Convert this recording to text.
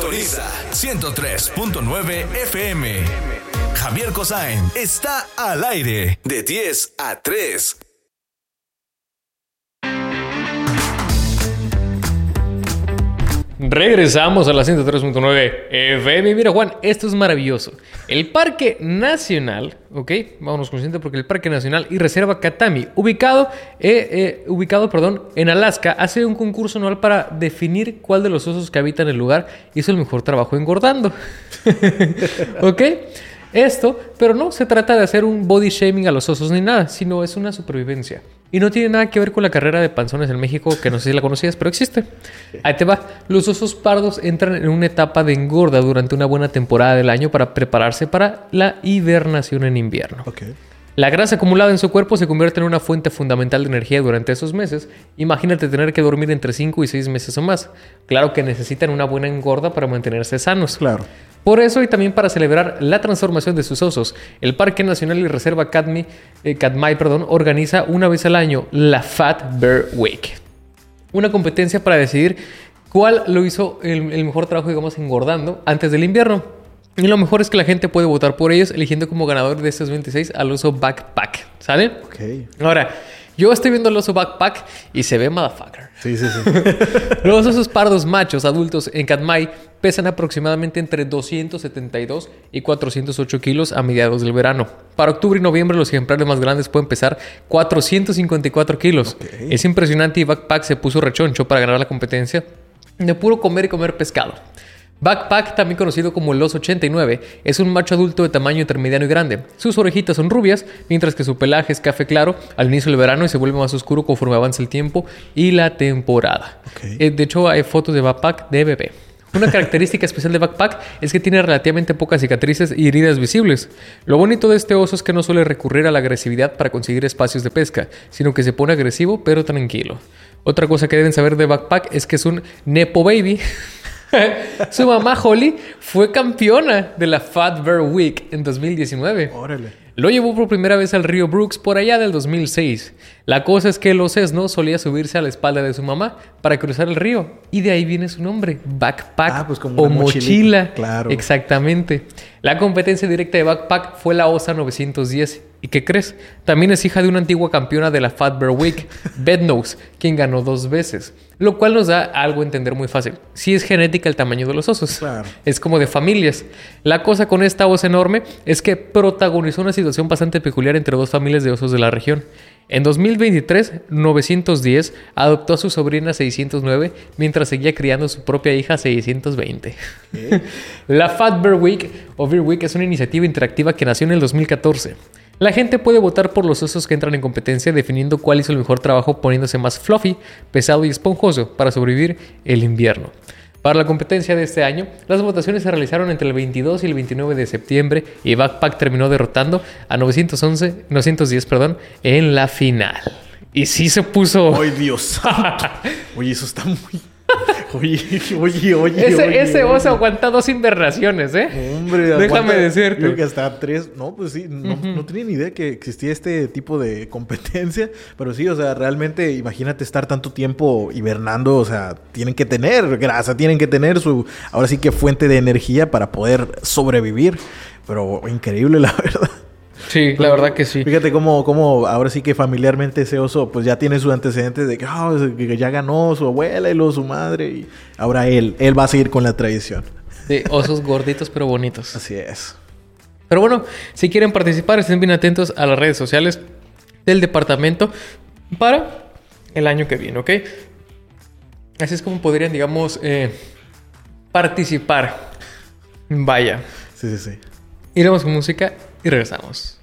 Sintoniza 103.9 FM. Javier Cosain está al aire de 10 a 3. Regresamos a la 103.9 FM. Mira, Juan, esto es maravilloso. El Parque Nacional, ¿ok? Vámonos conscientes porque el Parque Nacional y Reserva Katami, ubicado en Alaska, hace un concurso anual para definir cuál de los osos que habitan el lugar hizo el mejor trabajo engordando. ¿Ok? Esto, pero no se trata de hacer un body shaming a los osos ni nada, sino es una supervivencia. Y no tiene nada que ver con la carrera de panzones en México, que no sé si la conocías, pero existe. Ahí te va. Los osos pardos entran en una etapa de engorda durante una buena temporada del año para prepararse para la hibernación en invierno. Okay. La grasa acumulada en su cuerpo se convierte en una fuente fundamental de energía durante esos meses. Imagínate tener que dormir entre 5 y 6 meses o más. Claro que necesitan una buena engorda para mantenerse sanos. Claro. Por eso y también para celebrar la transformación de sus osos, el Parque Nacional y Reserva Katmai organiza una vez al año la Fat Bear Week. Una competencia para decidir cuál lo hizo el mejor trabajo, digamos, engordando antes del invierno. Y lo mejor es que la gente puede votar por ellos, eligiendo como ganador de estos 26 al oso Backpack. ¿Sale? Ok. Ahora, yo estoy viendo al oso Backpack y se ve motherfucker. Sí. Los osos pardos machos adultos en Katmai pesan aproximadamente entre 272 y 408 kilos a mediados del verano. Para octubre y noviembre los ejemplares más grandes pueden pesar 454 kilos. Okay. Es impresionante y Backpack se puso rechoncho para ganar la competencia de puro comer y comer pescado. Backpack, también conocido como el oso 89, es un macho adulto de tamaño intermediano y grande. Sus orejitas son rubias, mientras que su pelaje es café claro al inicio del verano y se vuelve más oscuro conforme avanza el tiempo y la temporada. Okay. De hecho, hay fotos de Backpack de bebé. Una característica especial de Backpack es que tiene relativamente pocas cicatrices y heridas visibles. Lo bonito de este oso es que no suele recurrir a la agresividad para conseguir espacios de pesca, sino que se pone agresivo pero tranquilo. Otra cosa que deben saber de Backpack es que es un Nepo Baby. Su mamá Holly fue campeona de la Fat Bear Week en 2019. Órale. Lo llevó por primera vez al río Brooks por allá del 2006. La cosa es que el osesno solía subirse a la espalda de su mamá para cruzar el río. Y de ahí viene su nombre, Backpack, pues como o mochila. Claro. Exactamente. La competencia directa de Backpack fue la Osa 910. ¿Y qué crees? También es hija de una antigua campeona de la Fat Bear Week, Bednose, quien ganó 2 veces. Lo cual nos da algo a entender muy fácil. Sí es genética el tamaño de los osos. Claro. Es como de familias. La cosa con esta osa enorme es que protagonizó una situación bastante peculiar entre 2 familias de osos de la región. En 2023, 910 adoptó a su sobrina 609 mientras seguía criando a su propia hija 620. ¿Qué? La Fat Bear Week o Bear Week es una iniciativa interactiva que nació en el 2014. La gente puede votar por los osos que entran en competencia definiendo cuál hizo el mejor trabajo poniéndose más fluffy, pesado y esponjoso para sobrevivir el invierno. Para la competencia de este año, las votaciones se realizaron entre el 22 y el 29 de septiembre y Backpack terminó derrotando a 910 en la final. Y sí se puso... ¡Ay, Dios! Oye, eso está muy... Oye. Ese oso aguanta 2 invernaciones, ¿eh? Hombre, déjame decirte. Creo que hasta 3. No, pues sí. No tenía ni idea que existía este tipo de competencia. Pero sí, o sea, realmente imagínate estar tanto tiempo hibernando. O sea, tienen que tener grasa, tienen que tener su... Ahora sí que fuente de energía para poder sobrevivir. Pero increíble, la verdad. Sí, la verdad que sí. Fíjate cómo ahora sí que familiarmente ese oso pues ya tiene sus antecedentes de que ya ganó su abuela y luego su madre y ahora él va a seguir con la tradición. Sí, osos gorditos pero bonitos. Así es. Pero bueno, si quieren participar estén bien atentos a las redes sociales del departamento para el año que viene, ¿ok? Así es como podrían, digamos, participar. Vaya. Sí. Iremos con música y regresamos.